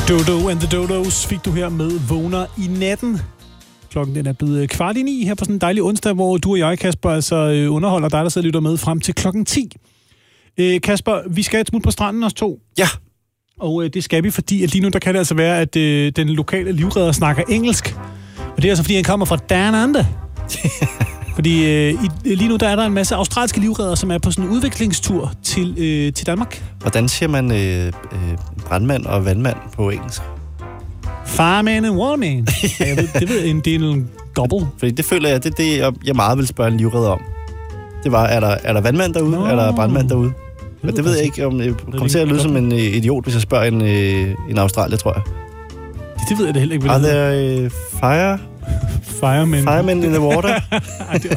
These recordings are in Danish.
Dodo and the Dodos fik du her med Vågner i natten. Klokken den er blevet 8:45 her på sådan en dejlig onsdag, hvor du og jeg, Kasper, altså underholder dig, der sidder og lytter med frem til klokken 10. Kasper, vi skal et smut på stranden os to. Ja. Og det skal vi, fordi at lige nu der kan det altså være, at den lokale livredder snakker engelsk. Og det er altså, fordi han kommer fra Down Under. Fordi lige nu der er der en masse australske livreddere, som er på sådan en udviklingstur til Danmark. Hvordan siger man brandmand og vandmand på engelsk? Fireman and waterman. Ja, det ved jeg, det er en gobble. Fordi det føler jeg, det er det, jeg meget vil spørge en livredder om. Det var, er der vandmand derude? Er der brandmand derude? Men det ved jeg ikke, om jeg kommer til at lyde som en idiot, hvis jeg spørger en australier, tror jeg. Det ved jeg da heller ikke. Er der Fireman in the water? Ej, det er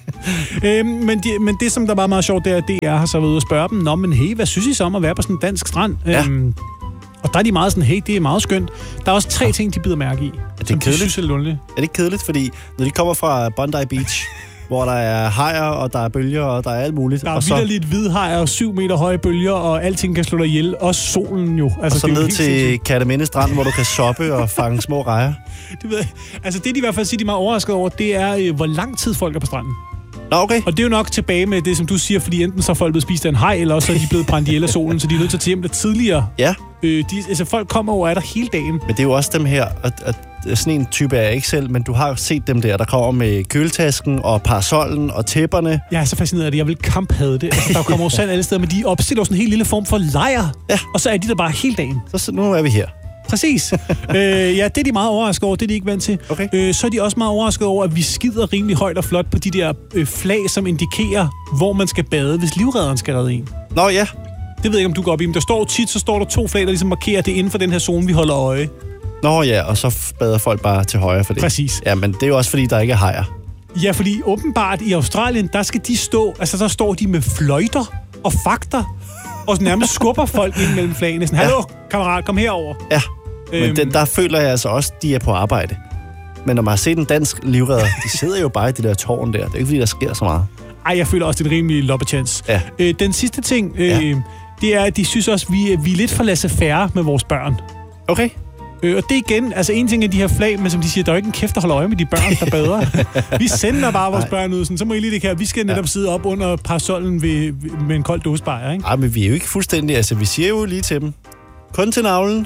også men det, som der var meget sjovt, det er, at DR har så været ude og spørge dem, nå, men hey, hvad synes I så om at være på sådan en dansk strand? Ja. Og der er de meget sådan, hey, det er meget skønt. Der er også 3 ting, de bider mærke i. Er det kedeligt? De synes er lunde. Er det ikke kedeligt? Fordi når de kommer fra Bondi Beach, hvor der er hajer, og der er bølger, og der er alt muligt. Der er vitterligt hvidhajer og 7 meter høje bølger, og alting kan slå dig ihjel. Også solen jo. Altså, og så ned til Katteminde Strand, hvor du kan shoppe og fange små rejer. Det ved jeg. Altså det, de i hvert fald siger, de er meget overrasket over, det er, hvor lang tid folk er på stranden. Nå, okay. Og det er jo nok tilbage med det, som du siger, fordi enten så er folk blevet spist af en haj, eller også er de blevet brændt ihjel af solen, så de er nødt til at tage hjem lidt tidligere. Ja. Altså folk kommer over, er der hele dagen. Men det er jo også dem her, at sådan en type er jeg ikke selv, men du har set dem der kommer med køletasken og parasollen og tæpperne. Jeg er så fascineret af det. Jeg vil kamphade det. Altså, der kommer jo sand alle steder, men de opstiller sådan en helt lille form for lejr. Ja. Og så er de der bare hele dagen. Så nu er vi her. Præcis. Ja, det er de meget overrasket over. Det er de ikke vant til. Okay. Så er de også meget overrasket over, at vi skider rimelig højt og flot på de der flag, som indikerer, hvor man skal bade, hvis livredderen skal redde en. Nå ja. Det ved jeg ikke, om du går op i, men der står tit, så står der 2 flag, der ligesom markerer det inden for den her zone, vi holder øje. Nå ja, og så bader folk bare til højre for det. Præcis. Ja, men det er jo også, fordi der ikke er hajer. Ja, fordi åbenbart i Australien, der skal de stå, altså der står de med fløjter og fakter, og nærmest skubber folk ind mellem flagene. Sådan, hallo, kammerat, kom herover. Ja, men der føler jeg altså også, de er på arbejde. Men når man har set en dansk livredder, de sidder jo bare i det der tårn der. Det er ikke, fordi der sker så meget. Ej, jeg føler også, det er en rimelig loppechance. Ja. Den sidste ting, det er, at de synes også, vi er lidt for laissez-faire med vores børn. Okay. Og det igen, altså en ting er de her flag, men som de siger, der er jo ikke en kæft, der holder øje med de børn, der bader. Vi sender bare vores børn ud, sådan, så må I lige det her. Vi skal netop sidde op under parasollen med en kold dåsebajer, ikke? Ej, men vi er jo ikke fuldstændig, altså vi siger jo lige til dem, kun til navlen,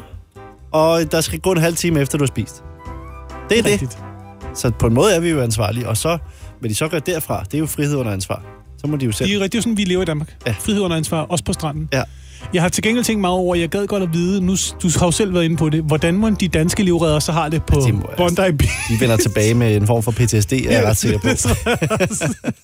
og der skal gå en halv time efter, du har spist. Det er det. Rigtigt. Så på en måde er vi jo ansvarlige, og så, hvad de så gør derfra, det er jo frihed under ansvar. Så må de jo selv. Det er jo sådan, vi lever i Danmark. Ja. Frihed under ansvar, også på stranden. Ja. Jeg har til gengæld tænkt meget over, jeg gad godt at vide, nu du har jo selv været inde på det, hvordan må de danske livreddere så har det på Bondi Beach? De vender tilbage med en form for PTSD, er jeg ret sikker på.